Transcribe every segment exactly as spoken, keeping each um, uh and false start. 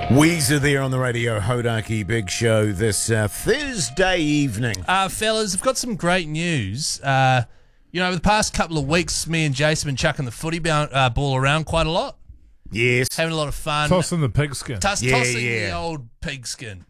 Weezer there on the radio, Hodaki Big Show this uh, Thursday evening. Uh, fellas, I've got some great news. Uh, you know, over the past couple of weeks, me and Jason have been chucking the footy bound, uh, ball around quite a lot. Yes. Having a lot of fun. Tossing the pigskin. Toss, Yeah, tossing yeah. the old pigskin.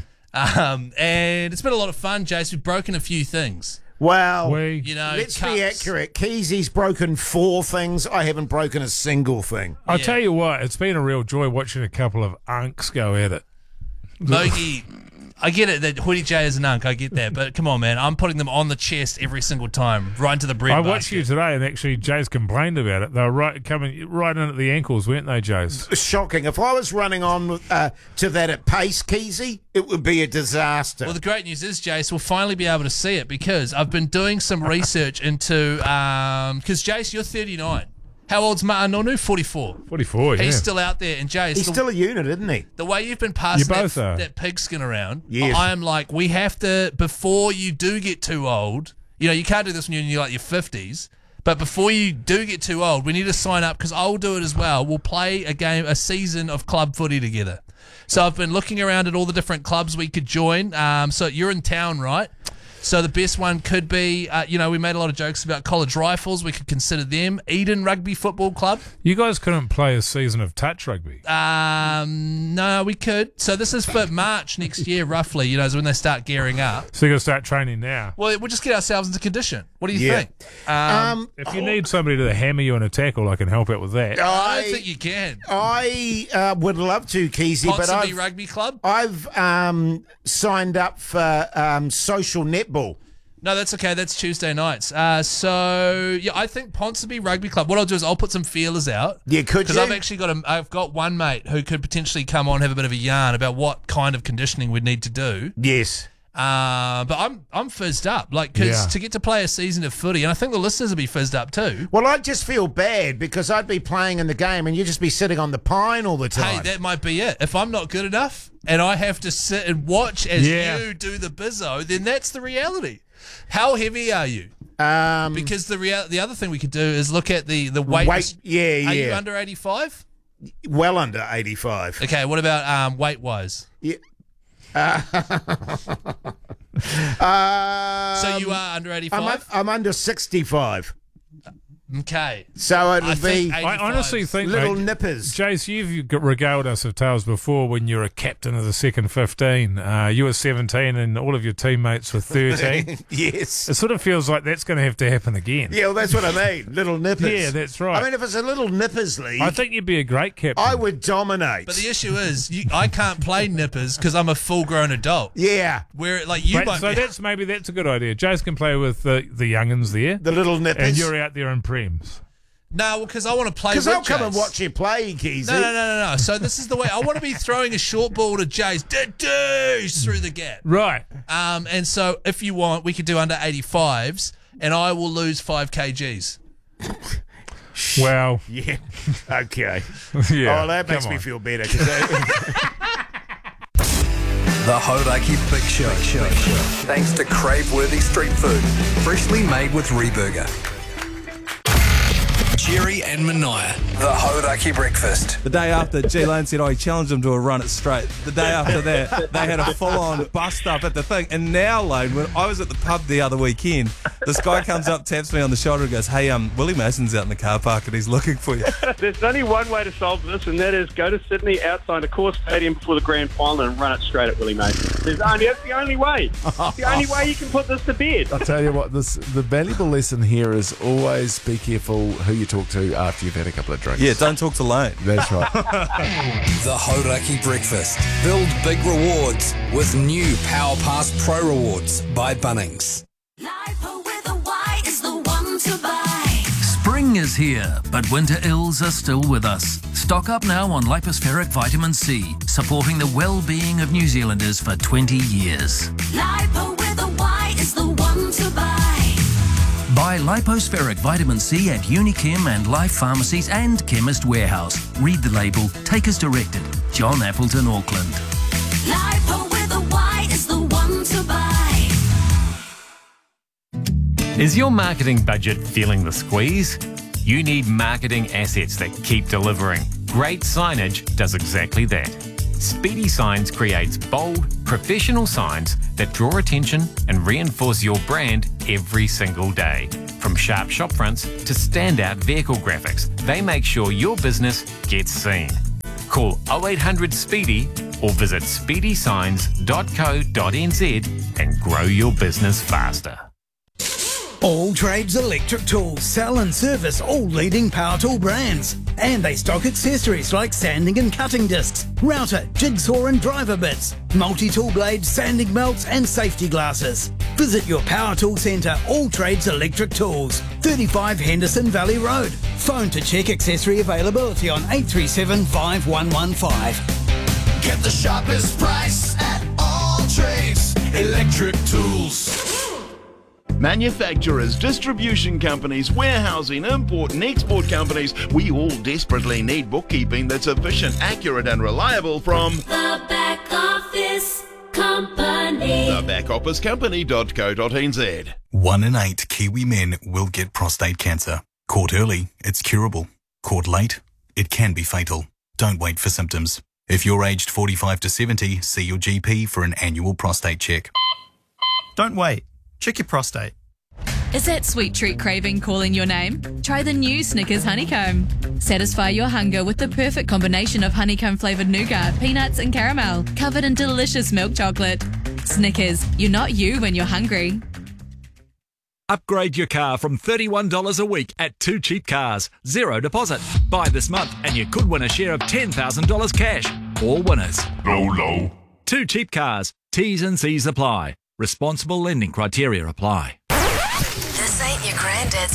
um, and it's been a lot of fun, Jason. We've broken a few things. Well, We, You know, let's cups. be accurate. Keezy's broken four things. I haven't broken a single thing. I'll Yeah. tell you what, it's been a real joy watching a couple of unks go at it. Logie, I get it that Hoodie J is an unk. I get that. But come on, man. I'm putting them on the chest every single time, right into the bread I basket. watched you today, and actually, Jay's complained about it. They were right coming right in at the ankles, weren't they, Jay's? Shocking. If I was running on uh, to that at pace, Keezy, it would be a disaster. Well, the great news is, Jace, we'll finally be able to see it because I've been doing some research into... Because, Jace, you're thirty-nine. How old's Ma'anonu? forty-four. forty-four, yeah. He's still out there. And, Jace, He's the, still a unit, isn't he? the way you've been passing You both that, are. that pigskin around, Yes. I am like, we have to, before you do get too old, you know, you can't do this when you're in your, like your fifties, but before you do get too old, we need to sign up because I'll do it as well. We'll play a game, a season of club footy together. So I've been looking around at all the different clubs we could join. Um, so you're in town, right? So the best one could be, uh, you know, we made a lot of jokes about College Rifles. We could consider them. Eden Rugby Football Club. You guys couldn't play a season of touch rugby. Um, no, we could. So this is for March next year, roughly, you know, is when they start gearing up. So you're going to start training now. Well, we'll just get ourselves into condition. What do you Yeah. think? Um, Um, If you need somebody to hammer you in a tackle, I can help out with that. I don't think you can. I uh, would love to, Keezy, but Ponsonby I've, Rugby Club? I've um, signed up for um, social netball. No, that's okay. That's Tuesday nights. Uh, so yeah, I think Ponsonby Rugby Club. What I'll do is I'll put some feelers out. Yeah, could Because you? I've actually got a, I've got one mate who could potentially come on, have a bit of a yarn about what kind of conditioning we'd need to do. Yes. Uh, but I'm I'm fizzed up, like because Yeah. to get to play a season of footy, and I think the listeners will be fizzed up too. Well, I'd just feel bad because I'd be playing in the game and you'd just be sitting on the pine all the Hey, time. that might be it. If I'm not good enough and I have to sit and watch as Yeah. you do the bizzo, then that's the reality. How heavy are you? um, Because the real, the other thing we could do is look at the the weight. weight, yeah, Are yeah. you under eighty-five? well under eighty-five. Okay, what about um, weight wise? Yeah. Uh, um, So you are under I'm, eighty-five? un- I'm under sixty-five. Okay. So it I would think be I honestly think, little mate, nippers. Jace, you've g- regaled us of tales before when you were a captain of the second fifteen. Uh, you were seventeen and all of your teammates were thirteen. Yes. It sort of feels like that's going to have to happen again. Yeah, well, that's what I mean. Little nippers. Yeah, that's right. I mean, if it's a little nippers league, I think you'd be a great captain. I would dominate. But the issue is, you, I can't play nippers because I'm a full-grown adult. yeah, Where like you But- might so be. that's maybe that's a good idea. Jace can play with the, the youngins there, the little nippers. and you're out there in prems. No, because I want to play with Because I'll come and Jace. watch you play, Keezy. No, no, no, no, no. So this is the way. I want to be throwing a short ball to Jace da-doosh, through the gap. Right. Um, and so if you want, we could do under eighty-fives, and I will lose five kgs. Well, Yeah. Okay. yeah. oh, that makes come me on. feel better. 'cause that- The Hodaki Big Show. Thanks to crave-worthy street food, freshly made with Reburger. Jerry and Mania. The Hodaki Breakfast. The day after, G Lane said, oh, he challenged him to a run it straight. The day after that, they had a full-on bust-up at the thing. And now, Lane, when I was at the pub the other weekend, this guy comes up, taps me on the shoulder and goes, hey, um, Willie Mason's out in the car park and he's looking for you. There's only one way to solve this, and that is go to Sydney outside the Core Stadium before the grand final and run it straight at Willie Mason. There's only, that's the only way. It's the only way you can put this to bed. I'll tell you what, this the valuable lesson here is always be careful who you talk to after you've had a couple of drinks. Yeah, don't talk to Lane. That's right. The Hodaki Breakfast. Build big rewards with new Power Pass Pro Rewards by Bunnings. Lipo with a Y is the one to buy. Spring is here, but winter ills are still with us. Stock up now on Lipospheric Vitamin C, supporting the well-being of New Zealanders for twenty years. Lipo with a Y is the one to buy. Buy Lipospheric Vitamin C at Unichem and Life Pharmacies and Chemist Warehouse. Read the label. Take as directed. John Appleton, Auckland. Lipo with a Y is the one to buy. Is your marketing budget feeling the squeeze? You need marketing assets that keep delivering. Great Signage does exactly that. Speedy Signs creates bold, professional signs that draw attention and reinforce your brand every single day. From sharp shop fronts to standout vehicle graphics, they make sure your business gets seen. Call oh eight hundred SPEEDY or visit speedy signs dot co dot n z and grow your business faster. All Trades Electric Tools sell and service all leading power tool brands. And they stock accessories like sanding and cutting discs, router, jigsaw and driver bits, multi-tool blades, sanding belts and safety glasses. Visit your power tool centre, All Trades Electric Tools, thirty-five Henderson Valley Road. Phone to check accessory availability on eight three seven, five one one five. Get the sharpest price at All Trades Electric Tools. Manufacturers, distribution companies, warehousing, import and export companies, we all desperately need bookkeeping that's efficient, accurate and reliable from The Back Office Company. the back office company dot co dot n z. One in eight Kiwi men will get prostate cancer. Caught early, it's curable. Caught late, it can be fatal. Don't wait for symptoms. If you're aged forty-five to seventy, see your G P for an annual prostate check. Don't wait. Check your prostate. Is that sweet treat craving calling your name? Try the new Snickers Honeycomb. Satisfy your hunger with the perfect combination of honeycomb-flavoured nougat, peanuts and caramel, covered in delicious milk chocolate. Snickers, you're not you when you're hungry. Upgrade your car from thirty-one dollars a week at Two Cheap Cars. Zero deposit. Buy this month and you could win a share of ten thousand dollars cash. All winners. Low, low. Two Cheap Cars. T's and C's apply. Responsible lending criteria apply. This ain't your granddad's